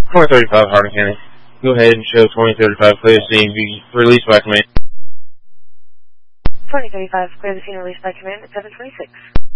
435 Hardin County. Go ahead and show 2035 clear the scene. Be released by command. 2035 clear the scene, released by command at 726.